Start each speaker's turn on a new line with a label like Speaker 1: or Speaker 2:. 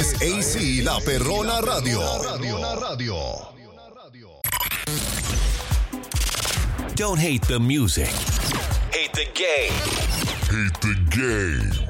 Speaker 1: es AC La Perrona Radio.
Speaker 2: Don't hate the music. Hate the game.
Speaker 1: Hate the game.